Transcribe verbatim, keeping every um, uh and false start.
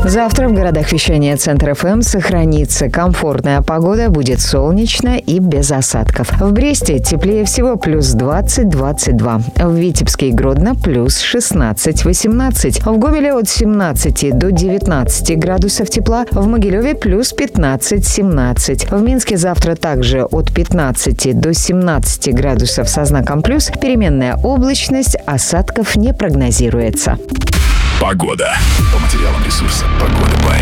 Завтра в городах вещания Центр эф эм сохранится комфортная погода, будет солнечно и без осадков. В Бресте теплее всего плюс двадцать - двадцать два. В Витебске и Гродно плюс шестнадцать - восемнадцать. В Гомеле от семнадцати до девятнадцати градусов тепла. В Могилеве плюс пятнадцать - семнадцать. В Минске завтра также от пятнадцати до семнадцати градусов со знаком плюс. Переменная облачность, осадков не прогнозируется. Погода. По материалам ресурса «Погода бай».